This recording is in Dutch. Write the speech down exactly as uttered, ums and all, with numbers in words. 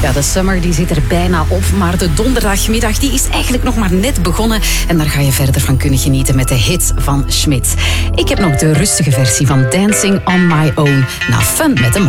Ja, de summer die zit er bijna op, maar de donderdagmiddag die is eigenlijk nog maar net begonnen. En daar ga je verder van kunnen genieten met de hits van Schmidt. Ik heb nog de rustige versie van Dancing on My Own. Nou, fun met hem.